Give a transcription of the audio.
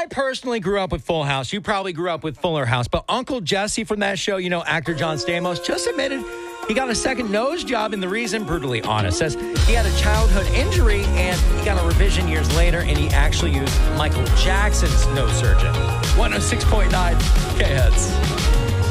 I personally grew up with Full House. You probably grew up with Fuller House. But Uncle Jesse from that show, actor John Stamos, just admitted he got a second nose job. And the reason, brutally honest, says he had a childhood injury and he got a revision years later. And he actually used Michael Jackson's nose surgeon. 106.9 K-Hits.